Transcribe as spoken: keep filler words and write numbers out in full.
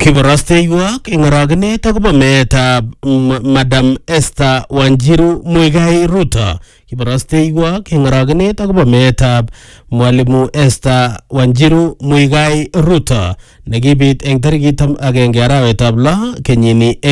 Kibarasteiwek eng aragenet akobo meetab Madam Esther Wanjiru Muigai Ruto. Kibarasteiwek eng aragenet akobo meetab Mwalimu Esther Wanjiru Muigai Ruto nekibit eng tarikit agenge arawetab lo kenyini.